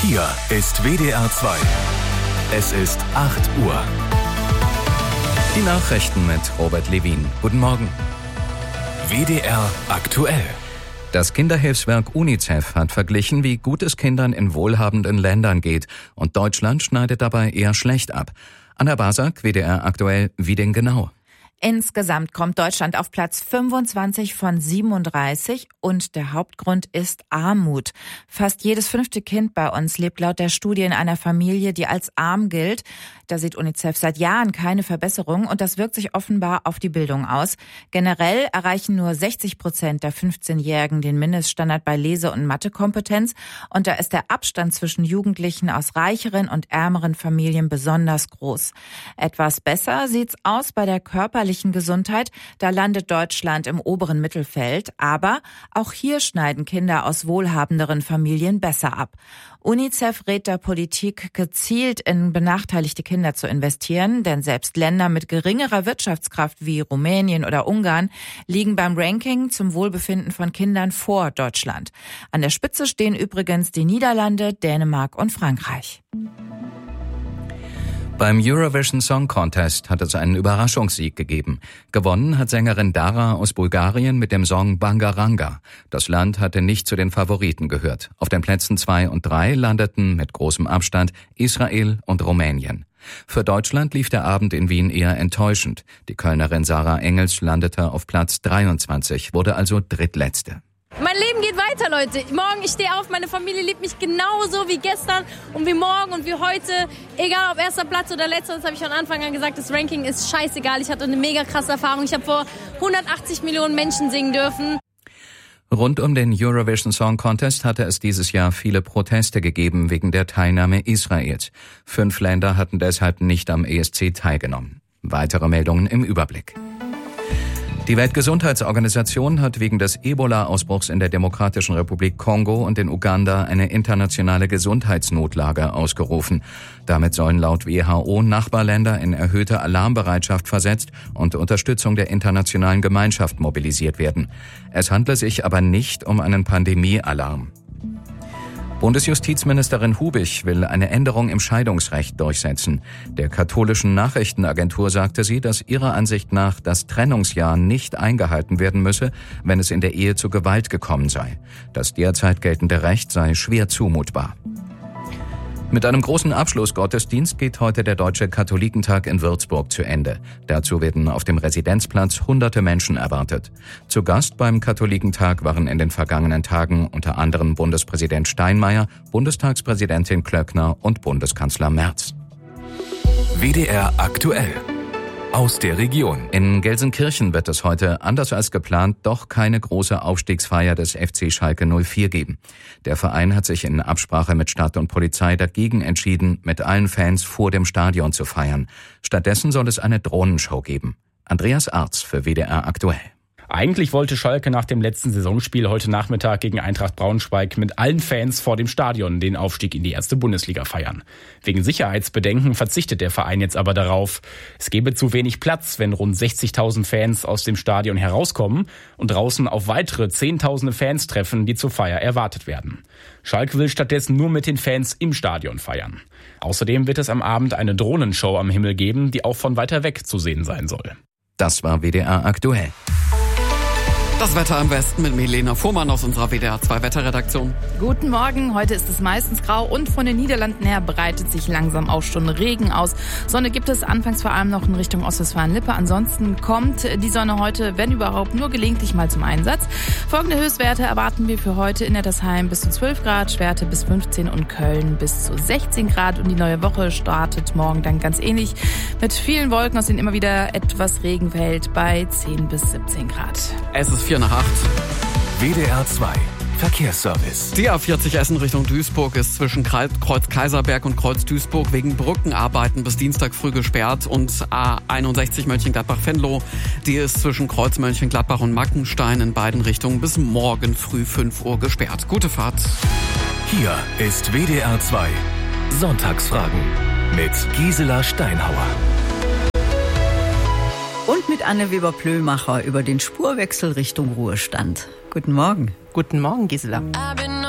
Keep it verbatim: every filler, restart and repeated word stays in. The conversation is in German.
Hier ist W D R zwei. Es ist acht Uhr. Die Nachrichten mit Robert Levin. Guten Morgen. W D R aktuell. Das Kinderhilfswerk UNICEF hat verglichen, wie gut es Kindern in wohlhabenden Ländern geht. Und Deutschland schneidet dabei eher schlecht ab. Anna Basak, W D R aktuell, wie denn genau? Insgesamt kommt Deutschland auf Platz fünfundzwanzig von siebenunddreißig und der Hauptgrund ist Armut. Fast jedes fünfte Kind bei uns lebt laut der Studie in einer Familie, die als arm gilt. Da sieht UNICEF seit Jahren keine Verbesserung und das wirkt sich offenbar auf die Bildung aus. Generell erreichen nur sechzig Prozent der fünfzehnjährigen den Mindeststandard bei Lese- und Mathekompetenz und da ist der Abstand zwischen Jugendlichen aus reicheren und ärmeren Familien besonders groß. Etwas besser sieht's aus bei der körperlichen Gesundheit, da landet Deutschland im oberen Mittelfeld, aber auch hier schneiden Kinder aus wohlhabenderen Familien besser ab. UNICEF rät der Politik, gezielt in benachteiligte Kinder zu investieren, denn selbst Länder mit geringerer Wirtschaftskraft wie Rumänien oder Ungarn liegen beim Ranking zum Wohlbefinden von Kindern vor Deutschland. An der Spitze stehen übrigens die Niederlande, Dänemark und Frankreich. Beim Eurovision Song Contest hat es einen Überraschungssieg gegeben. Gewonnen hat Sängerin Dara aus Bulgarien mit dem Song Bangaranga. Das Land hatte nicht zu den Favoriten gehört. Auf den Plätzen zwei und drei landeten mit großem Abstand Israel und Rumänien. Für Deutschland lief der Abend in Wien eher enttäuschend. Die Kölnerin Sarah Engels landete auf Platz dreiundzwanzig, wurde also drittletzte. Mein Leben geht weiter, Leute. Morgen, ich stehe auf, meine Familie liebt mich genauso wie gestern und wie morgen und wie heute. Egal ob erster Platz oder letzter, das habe ich von Anfang an gesagt, das Ranking ist scheißegal. Ich hatte eine mega krasse Erfahrung. Ich habe vor hundertachtzig Millionen Menschen singen dürfen. Rund um den Eurovision Song Contest hatte es dieses Jahr viele Proteste gegeben wegen der Teilnahme Israels. Fünf Länder hatten deshalb nicht am E S C teilgenommen. Weitere Meldungen im Überblick. Die Weltgesundheitsorganisation hat wegen des Ebola-Ausbruchs in der Demokratischen Republik Kongo und in Uganda eine internationale Gesundheitsnotlage ausgerufen. Damit sollen laut W H O Nachbarländer in erhöhte Alarmbereitschaft versetzt und Unterstützung der internationalen Gemeinschaft mobilisiert werden. Es handle sich aber nicht um einen Pandemiealarm. Bundesjustizministerin Hubich will eine Änderung im Scheidungsrecht durchsetzen. Der katholischen Nachrichtenagentur sagte sie, dass ihrer Ansicht nach das Trennungsjahr nicht eingehalten werden müsse, wenn es in der Ehe zu Gewalt gekommen sei. Das derzeit geltende Recht sei schwer zumutbar. Mit einem großen Abschlussgottesdienst geht heute der Deutsche Katholikentag in Würzburg zu Ende. Dazu werden auf dem Residenzplatz hunderte Menschen erwartet. Zu Gast beim Katholikentag waren in den vergangenen Tagen unter anderem Bundespräsident Steinmeier, Bundestagspräsidentin Klöckner und Bundeskanzler Merz. W D R aktuell. Aus der Region. In Gelsenkirchen wird es heute, anders als geplant, doch keine große Aufstiegsfeier des F C Schalke null vier geben. Der Verein hat sich in Absprache mit Stadt und Polizei dagegen entschieden, mit allen Fans vor dem Stadion zu feiern. Stattdessen soll es eine Drohnenshow geben. Andreas Arz für W D R aktuell. Eigentlich wollte Schalke nach dem letzten Saisonspiel heute Nachmittag gegen Eintracht Braunschweig mit allen Fans vor dem Stadion den Aufstieg in die erste Bundesliga feiern. Wegen Sicherheitsbedenken verzichtet der Verein jetzt aber darauf. Es gebe zu wenig Platz, wenn rund sechzigtausend Fans aus dem Stadion herauskommen und draußen auf weitere Zehntausende Fans treffen, die zur Feier erwartet werden. Schalke will stattdessen nur mit den Fans im Stadion feiern. Außerdem wird es am Abend eine Drohnenshow am Himmel geben, die auch von weiter weg zu sehen sein soll. Das war W D R aktuell. Das Wetter am Westen mit Milena Fuhrmann aus unserer W D R zwei Wetterredaktion. Guten Morgen, heute ist es meistens grau und von den Niederlanden her breitet sich langsam auch schon Regen aus. Sonne gibt es anfangs vor allem noch in Richtung Ostwestfalen-Lippe. Ansonsten kommt die Sonne heute, wenn überhaupt, nur gelegentlich mal zum Einsatz. Folgende Höchstwerte erwarten wir für heute in Nettersheim bis zu zwölf Grad, Schwerte bis fünfzehn und Köln bis zu sechzehn Grad. Und die neue Woche startet morgen dann ganz ähnlich mit vielen Wolken, aus denen immer wieder etwas Regen fällt, bei zehn bis siebzehn Grad. Es ist vier nach acht. W D R zwei Verkehrsservice. Die A vierzig Essen Richtung Duisburg ist zwischen Kreuz Kaiserberg und Kreuz Duisburg wegen Brückenarbeiten bis Dienstag früh gesperrt und A einundsechzig Mönchengladbach-Venlo, die ist zwischen Kreuz Mönchengladbach und Mackenstein in beiden Richtungen bis morgen früh fünf Uhr gesperrt. Gute Fahrt. Hier ist W D R zwei Sonntagsfragen mit Gisela Steinhauer. Und mit Anne Weber-Plömacher über den Spurwechsel Richtung Ruhestand. Guten Morgen. Guten Morgen, Gisela.